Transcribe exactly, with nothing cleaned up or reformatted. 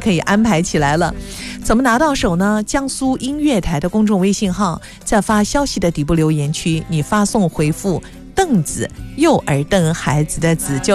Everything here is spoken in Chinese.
可以安排起来了。怎么拿到手呢？江苏音乐台的公众微信号，在发消息的底部留言区，你发送回复凳子，幼儿凳孩子的子就